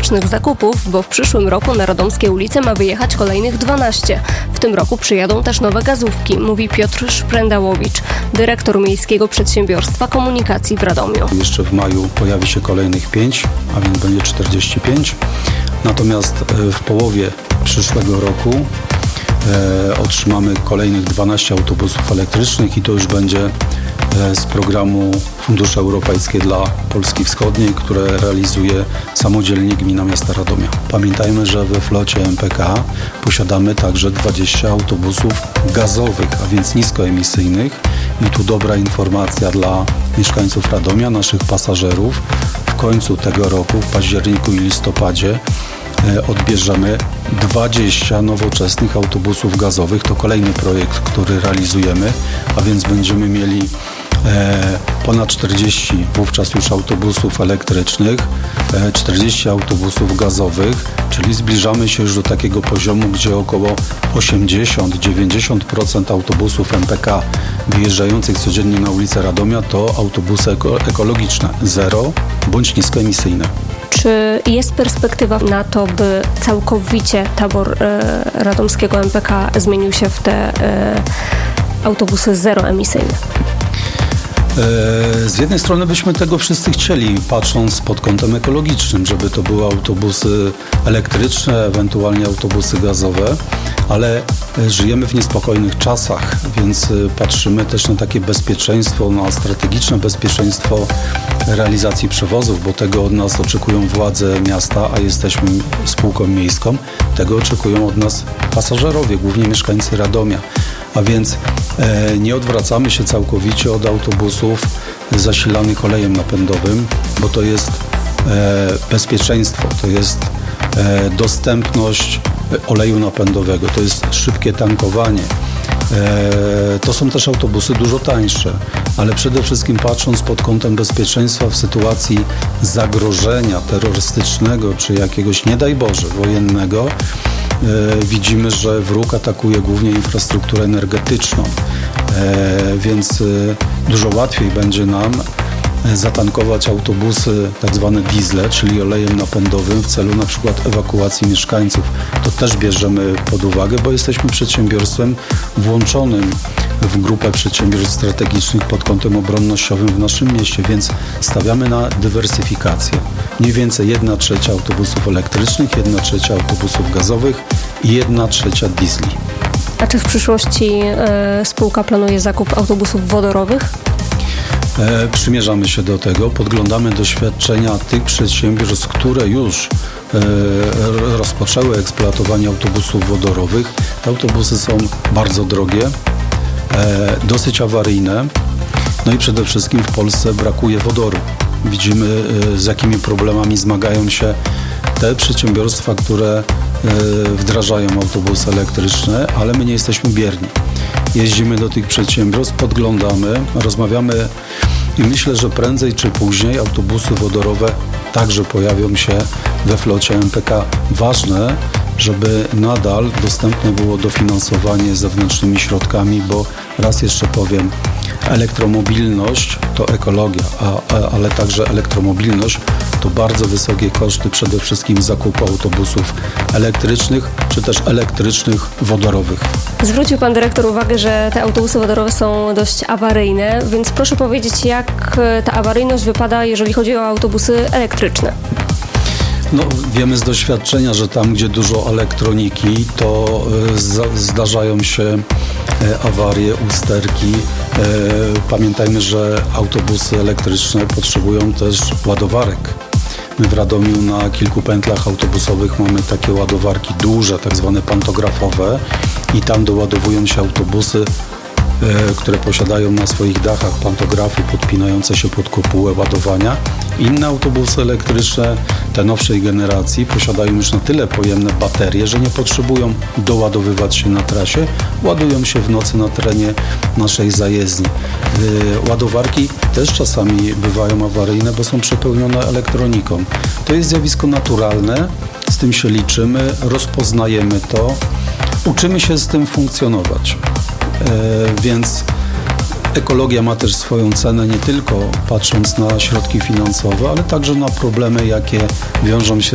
tegorocznych zakupów, bo w przyszłym roku na radomskie ulice ma wyjechać kolejnych 12. W tym roku przyjadą też nowe gazówki, mówi Piotr Szprendałowicz, dyrektor Miejskiego Przedsiębiorstwa Komunikacji w Radomiu. Jeszcze w maju pojawi się kolejnych 5, a więc będzie 45. Natomiast w połowie przyszłego roku otrzymamy kolejnych 12 autobusów elektrycznych i to już będzie z programu Fundusze Europejskie dla Polski Wschodniej, które realizuje samodzielnie Gmina Miasta Radomia. Pamiętajmy, że we flocie MPK posiadamy także 20 autobusów gazowych, a więc niskoemisyjnych. I tu dobra informacja dla mieszkańców Radomia, naszych pasażerów. W końcu tego roku, w październiku i listopadzie, odbierzemy 20 nowoczesnych autobusów gazowych. To kolejny projekt, który realizujemy, a więc będziemy mieli ponad 40 wówczas już autobusów elektrycznych, 40 autobusów gazowych, czyli zbliżamy się już do takiego poziomu, gdzie około 80-90% autobusów MPK wyjeżdżających codziennie na ulicę Radomia to autobusy ekologiczne, zero bądź niskoemisyjne. Czy jest perspektywa na to, by całkowicie tabor radomskiego MPK zmienił się w te autobusy zeroemisyjne? Z jednej strony byśmy tego wszyscy chcieli, patrząc pod kątem ekologicznym, żeby to były autobusy elektryczne, ewentualnie autobusy gazowe, ale żyjemy w niespokojnych czasach, więc patrzymy też na takie bezpieczeństwo, na strategiczne bezpieczeństwo realizacji przewozów, bo tego od nas oczekują władze miasta, a jesteśmy spółką miejską. Tego oczekują od nas pasażerowie, głównie mieszkańcy Radomia. A więc nie odwracamy się całkowicie od autobusów zasilanych olejem napędowym, bo to jest bezpieczeństwo, to jest dostępność oleju napędowego, to jest szybkie tankowanie. To są też autobusy dużo tańsze, ale przede wszystkim patrząc pod kątem bezpieczeństwa w sytuacji zagrożenia terrorystycznego czy jakiegoś, nie daj Boże, wojennego, widzimy, że wróg atakuje głównie infrastrukturę energetyczną, więc dużo łatwiej będzie nam zatankować autobusy tak zwane diesle, czyli olejem napędowym w celu na przykład ewakuacji mieszkańców. To też bierzemy pod uwagę, bo jesteśmy przedsiębiorstwem włączonym w grupę przedsiębiorstw strategicznych pod kątem obronnościowym w naszym mieście, więc stawiamy na dywersyfikację. Mniej więcej 1/3 autobusów elektrycznych, 1/3 autobusów gazowych i 1/3 diesli. A czy w przyszłości spółka planuje zakup autobusów wodorowych? Przymierzamy się do tego, podglądamy doświadczenia tych przedsiębiorstw, które już rozpoczęły eksploatowanie autobusów wodorowych. Te autobusy są bardzo drogie, dosyć awaryjne, no i przede wszystkim w Polsce brakuje wodoru. Widzimy, z jakimi problemami zmagają się te przedsiębiorstwa, które wdrażają autobusy elektryczne, ale my nie jesteśmy bierni. Jeździmy do tych przedsiębiorstw, podglądamy, rozmawiamy i myślę, że prędzej czy później autobusy wodorowe także pojawią się we flocie MPK. Ważne, żeby nadal dostępne było dofinansowanie zewnętrznymi środkami, bo raz jeszcze powiem, elektromobilność to ekologia, ale także elektromobilność to bardzo wysokie koszty przede wszystkim zakupu autobusów elektrycznych, czy też elektrycznych wodorowych. Zwrócił pan dyrektor uwagę, że te autobusy wodorowe są dość awaryjne, więc proszę powiedzieć, jak ta awaryjność wypada, jeżeli chodzi o autobusy elektryczne? No, wiemy z doświadczenia, że tam, gdzie dużo elektroniki, to zdarzają się awarie, usterki. Pamiętajmy, że autobusy elektryczne potrzebują też ładowarek. My w Radomiu na kilku pętlach autobusowych mamy takie ładowarki duże, tak zwane pantografowe i tam doładowują się autobusy, które posiadają na swoich dachach pantografy podpinające się pod kopułę ładowania. Inne autobusy elektryczne, te nowszej generacji, posiadają już na tyle pojemne baterie, że nie potrzebują doładowywać się na trasie, ładują się w nocy na terenie naszej zajezdni. Ładowarki też czasami bywają awaryjne, bo są przepełnione elektroniką. To jest zjawisko naturalne, z tym się liczymy, rozpoznajemy to, uczymy się z tym funkcjonować. Więc ekologia ma też swoją cenę, nie tylko patrząc na środki finansowe, ale także na problemy, jakie wiążą się